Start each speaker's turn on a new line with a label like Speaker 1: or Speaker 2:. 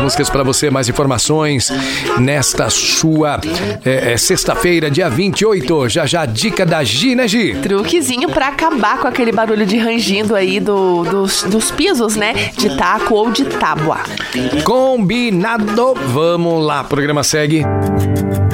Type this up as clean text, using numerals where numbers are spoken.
Speaker 1: músicas pra você, mais informações nesta sua sexta-feira, dia 28. Já a dica da Gi, né, Gi?
Speaker 2: Truquezinho pra acabar com aquele barulho de rangindo aí dos pisos, né? De taco ou de tábua.
Speaker 1: Combinado. Vamos lá, o programa segue.